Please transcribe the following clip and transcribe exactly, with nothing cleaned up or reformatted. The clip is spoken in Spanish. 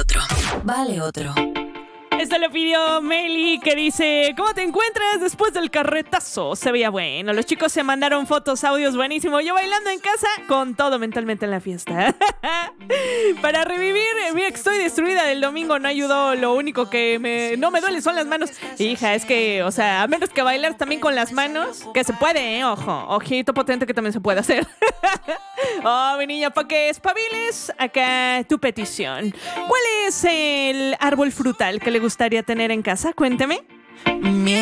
otro. Vale otro. Esto lo pidió Meli, que dice: ¿cómo te encuentras después del carretazo? Se veía bueno. Los chicos se mandaron fotos, audios, buenísimo. Yo bailando en casa con todo mentalmente en la fiesta. Para revivir, mira que estoy destruida del domingo. No ayudó. Lo único que me, no me duele son las manos. Hija, es que, o sea, a menos que bailar también con las manos, que se puede, ¿eh? Ojo, ojito potente que también se puede hacer. Oh, mi niña, para que espabiles, acá tu petición. ¿Cuál es el árbol frutal que le gustaría tener en casa? Cuénteme.